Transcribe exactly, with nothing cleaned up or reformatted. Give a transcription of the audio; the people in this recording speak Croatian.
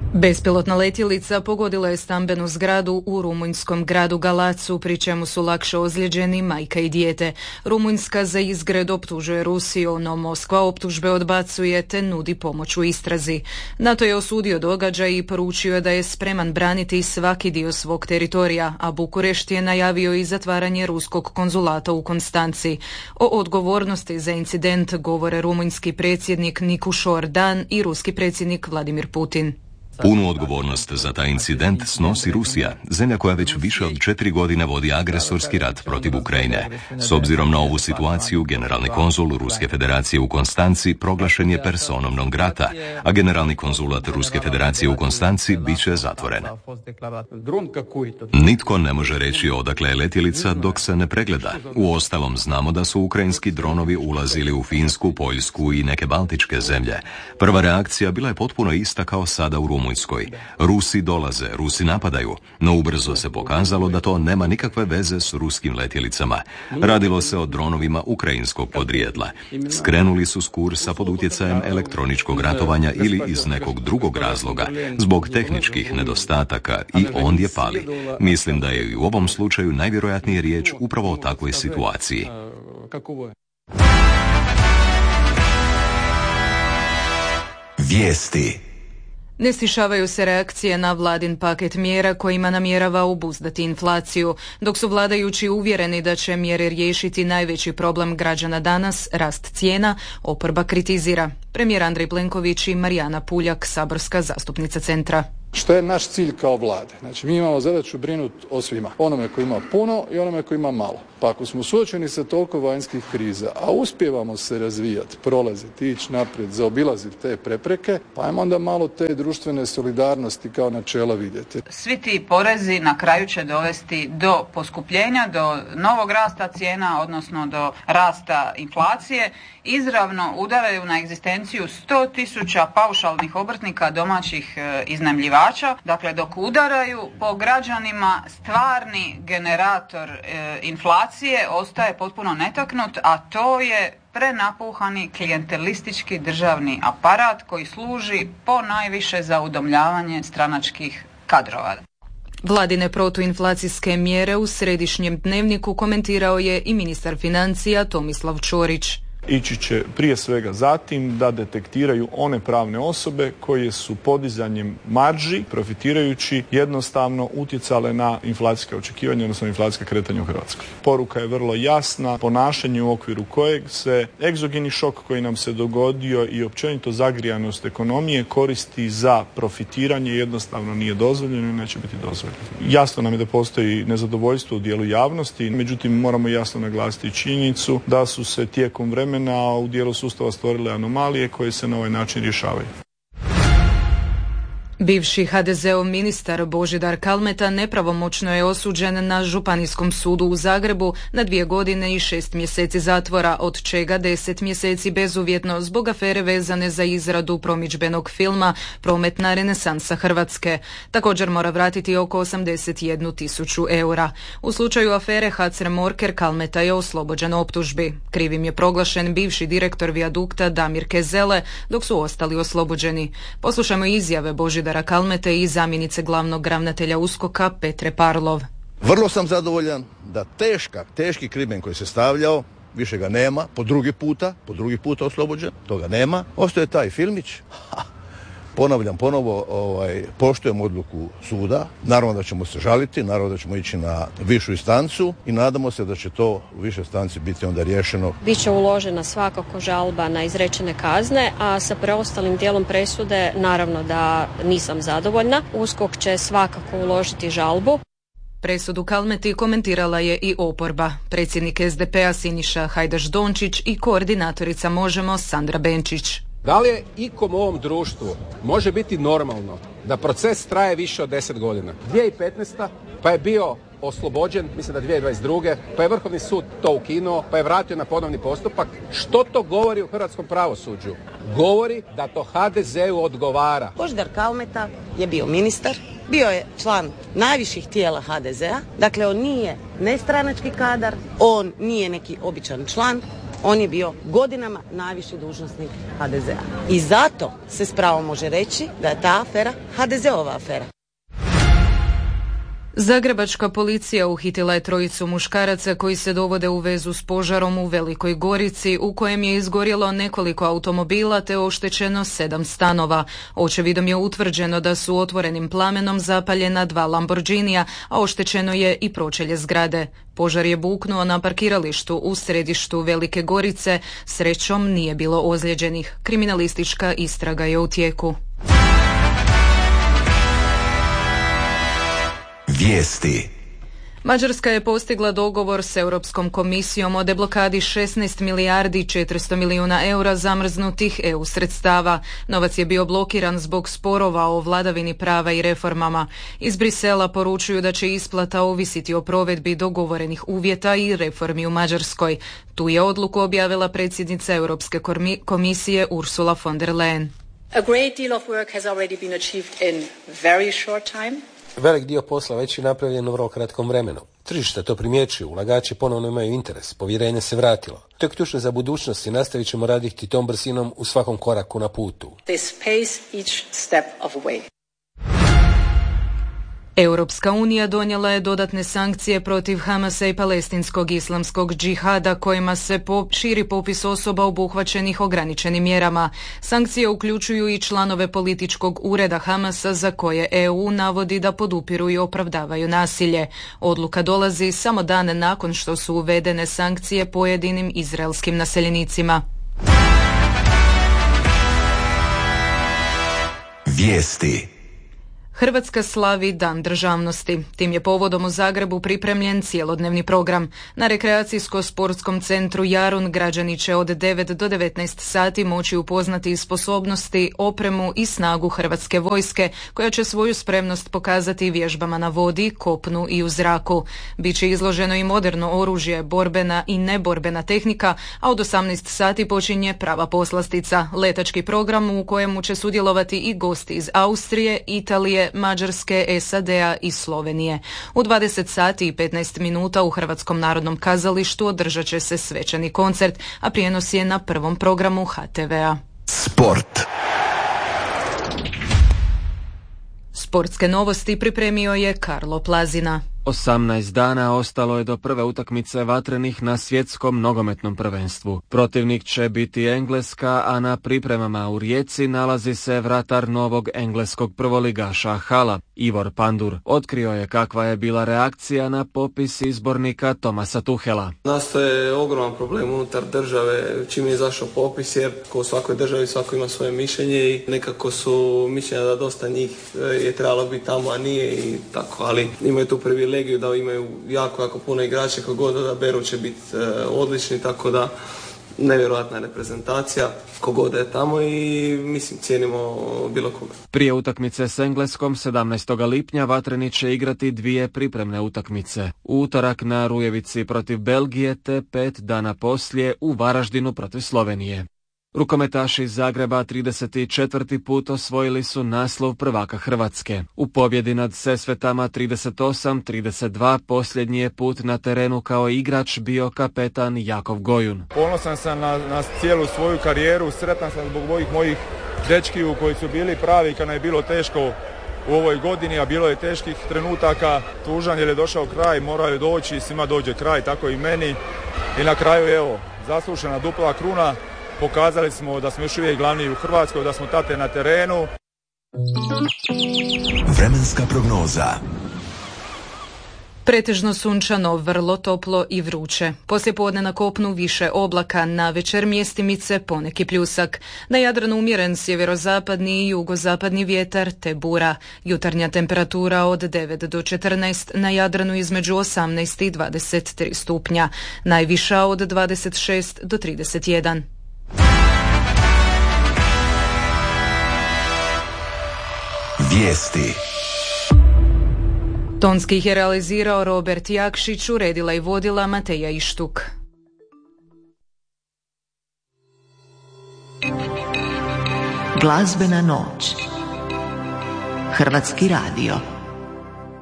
Bespilotna letjelica pogodila je stambenu zgradu u rumunjskom gradu Galacu, pri čemu su lakše ozlijeđeni majka i dijete. Rumunjska za izgred optužuje Rusiju, no Moskva optužbe odbacuje te nudi pomoć u istrazi. NATO je osudio događaj i poručio da je spreman braniti svaki dio svog teritorija, a Bukurešt je najavio i zatvaranje ruskog konzulata u Konstanci. O odgovornosti za incident govore rumunjski predsjednik Nikušor Dan i ruski predsjednik Vladimir Putin. Punu odgovornost za taj incident snosi Rusija, zemlja koja već više od četiri godine vodi agresorski rat protiv Ukrajine. S obzirom na ovu situaciju, generalni konzul Ruske federacije u Konstanci proglašen je personom non grata, a generalni konzulat Ruske federacije u Konstanci bit će zatvoren. Nitko ne može reći odakle je letjelica dok se ne pregleda. Uostalom, znamo da su ukrajinski dronovi ulazili u Finsku, Poljsku i neke baltičke zemlje. Prva reakcija bila je potpuno ista kao sada u Rumunjskoj. Rusi dolaze, Rusi napadaju, no ubrzo se pokazalo da to nema nikakve veze s ruskim letjelicama. Radilo se o dronovima ukrajinskog podrijetla. Skrenuli su s kursa pod utjecajem elektroničkog ratovanja ili iz nekog drugog razloga, zbog tehničkih nedostataka, i ondje pali. Mislim da je i u ovom slučaju najvjerojatnije riječ upravo o takvoj situaciji. Vijesti. Ne stišavaju se reakcije na vladin paket mjera kojima namjerava obuzdati inflaciju, dok su vladajući uvjereni da će mjere riješiti najveći problem građana danas, rast cijena, oporba kritizira. Premijer Andrej Plenković i Marijana Puljak, saborska zastupnica Centra. Što je naš cilj kao vlade? Znači, mi imamo zadaću brinuti o svima. Onome koji ima puno i onome koji ima malo. Pa ako smo suočeni sa toliko vanjskih kriza, a uspijevamo se razvijati, prolaziti, ići naprijed, zaobilaziti te prepreke, pa ajmo onda malo te društvene solidarnosti kao načela vidjeti. Svi ti porezi na kraju će dovesti do poskupljenja, do novog rasta cijena, odnosno do rasta inflacije. Izravno udaraju na egzistenciju sto tisuća paušalnih obrtnika, domaćih e, iznajmljivača. Dakle, dok udaraju po građanima, stvarni generator e, inflacije ostaje potpuno netaknut, a to je prenapuhani klijentelistički državni aparat koji služi po najviše za udomljavanje stranačkih kadrova. Vladine protuinflacijske mjere u Središnjem dnevniku komentirao je i ministar financija Tomislav Ćorić. Ići će prije svega zatim da detektiraju one pravne osobe koje su podizanjem marži, profitirajući, jednostavno utjecale na inflacijske očekivanja, odnosno inflacijske kretanja u Hrvatskoj. Poruka je vrlo jasna, ponašanje u okviru kojeg se egzogeni šok koji nam se dogodio i općenito zagrijanost ekonomije koristi za profitiranje, jednostavno nije dozvoljeno i neće biti dozvoljeno. Jasno nam je da postoji nezadovoljstvo u dijelu javnosti, međutim moramo jasno naglasiti činjenicu da su se tijekom vremena a u dijelu sustava stvorile anomalije koje se na ovaj način rješavaju. Bivši ha de zeov ministar Božidar Kalmeta nepravomoćno je osuđen na Županijskom sudu u Zagrebu na dvije godine i šest mjeseci zatvora, od čega deset mjeseci bezuvjetno zbog afere vezane za izradu promidžbenog filma Prometna renesansa Hrvatske. Također mora vratiti oko osamdeset jednu tisuću eura. U slučaju afere Hacer-Morker Kalmeta je oslobođen optužbi. Krivim je proglašen bivši direktor vijadukta Damir Kezele, dok su ostali oslobođeni. Poslušajmo izjave Božidara Kalmete i zamjenice glavnog ravnatelja uskoka Petre Parlov. Vrlo sam zadovoljan da teška, teški krimen koji se stavljao, više ga nema, po drugi puta, po drugi puta oslobođen, toga nema. Ostaje taj filmić. Ha, ponavljam ponovo, ovaj, poštujem odluku suda, naravno da ćemo se žaliti, naravno da ćemo ići na višu instancu i nadamo se da će to u višoj instanci biti onda riješeno. Biće uložena svakako žalba na izrečene kazne, a sa preostalim dijelom presude naravno da nisam zadovoljna. USKOK će svakako uložiti žalbu. Presudu Kalmeti komentirala je i oporba. Predsjednik es de pe a Siniša Hajdaš-Dončić i koordinatorica Možemo Sandra Benčić. Da li je ikom u ovom društvu može biti normalno da proces traje više od deset godina? dvije tisuće petnaesta pa je bio oslobođen, mislim da dvije tisuće dvadeset druge pa je Vrhovni sud to ukinuo, pa je vratio na ponovni postupak. Što to govori u hrvatskom pravosuđu? Govori da to ha de zeu odgovara. Božidar Kalmeta je bio ministar, bio je član najviših tijela ha de zea, dakle on nije nestranački kadar, on nije neki običan član, On je bio godinama najviši dužnosnik ha de zea. I zato se s pravom može reći da je ta afera ha de zeova afera. Zagrebačka policija uhitila je trojicu muškaraca koji se dovode u vezu s požarom u Velikoj Gorici u kojem je izgorjelo nekoliko automobila te oštećeno sedam stanova. Očevidom je utvrđeno da su otvorenim plamenom zapaljena dva Lamborghinija, a oštećeno je i pročelje zgrade. Požar je buknuo na parkiralištu u središtu Velike Gorice. Srećom nije bilo ozlijeđenih. Kriminalistička istraga je u tijeku. Vijesti. Mađarska je postigla dogovor s Europskom komisijom o deblokadi šesnaest milijardi četiristo milijuna eura zamrznutih E U sredstava. Novac je bio blokiran zbog sporova o vladavini prava i reformama. Iz Brisela poručuju da će isplata ovisiti o provedbi dogovorenih uvjeta i reformi u Mađarskoj. Tu je odluku objavila predsjednica Europske komisije Ursula von der Leyen. A great deal of work has already been achieved in very short time. Velik dio posla već je napravljen u vrlo kratkom vremenu. Tržište to primjećuju, ulagači ponovno imaju interes, povjerenje se vratilo. To je ključno za budućnost i nastavit ćemo raditi tom brzinom u svakom koraku na putu. This pace each step of the way. Europska unija donijela je dodatne sankcije protiv Hamasa i palestinskog islamskog džihada kojima se pop, širi popis osoba obuhvaćenih ograničenim mjerama. Sankcije uključuju i članove političkog ureda Hamasa za koje E U navodi da podupiru i opravdavaju nasilje. Odluka dolazi samo dan nakon što su uvedene sankcije pojedinim izraelskim naseljenicima. Vijesti. Hrvatska slavi Dan državnosti. Tim je povodom u Zagrebu pripremljen cjelodnevni program. Na rekreacijsko-sportskom centru Jarun građani će od devet do devetnaest sati moći upoznati sposobnosti, opremu i snagu Hrvatske vojske, koja će svoju spremnost pokazati vježbama na vodi, kopnu i u zraku. Biće izloženo i moderno oružje, borbena i neborbena tehnika, a od osamnaest sati počinje prava poslastica, letački program u kojemu će sudjelovati i gosti iz Austrije, Italije, Mađarske, S A D-a i Slovenije. U dvadeset sati i petnaest minuta u Hrvatskom narodnom kazalištu održat će se svečani koncert, a prijenos je na prvom programu ha te vea. Sport. Sportske novosti pripremio je Karlo Plazina. osamnaest dana ostalo je do prve utakmice vatrenih na svjetskom nogometnom prvenstvu. Protivnik će biti Engleska, a na pripremama u Rijeci nalazi se vratar novog engleskog prvoligaša Hala, Ivor Pandur. Otkrio je kakva je bila reakcija na popis izbornika Thomasa Tuchela. Nastaje ogroman problem unutar države čim je izašao popis, jer ko u svakoj državi svako ima svoje mišljenje i nekako su mišljenja da dosta njih je trebalo biti tamo, a nije i tako, ali imaju tu privilegiju da imaju jako, jako puno igrača, kako god da beru će biti e, odlični, tako da nevjerojatna reprezentacija kogod je tamo i mislim cijenimo bilo koga. Prije utakmice s Engleskom sedamnaestog lipnja vatreni će igrati dvije pripremne utakmice. U utorak na Rujevici protiv Belgije te pet dana poslije u Varaždinu protiv Slovenije. Rukometaši iz Zagreba trideset četvrti put osvojili su naslov prvaka Hrvatske. U pobjedi nad Sesvetama trideset osam trideset dva posljednji je put na terenu kao igrač bio kapetan Jakov Gojun. Ponosan sam na, na cijelu svoju karijeru, sretan sam zbog mojih mojih dečkiju koji su bili pravi kad je bilo teško u ovoj godini, a bilo je teških trenutaka. Tužan jer je došao kraj, morao je doći, svima dođe kraj, tako i meni. I na kraju evo, zaslužena dupla kruna. Pokazali smo da smo još uvijek glavni u Hrvatskoj, da smo tate na terenu. Vremenska prognoza. Pretežno sunčano, vrlo toplo i vruće. Poslijepodne na kopnu više oblaka, navečer mjestimice, poneki pljusak. Na Jadranu umjeren sjeverozapadni i jugozapadni vjetar te bura. Jutarnja temperatura od devet do četrnaest, na Jadranu između osamnaest i dvadeset tri stupnja. Najviša od dvadeset šest do trideset jedan. Vijesti. Tonski ih je realizirao Robert Jakšić, uredila i vodila Mateja Ištuk. Glazbena noć. Hrvatski radio.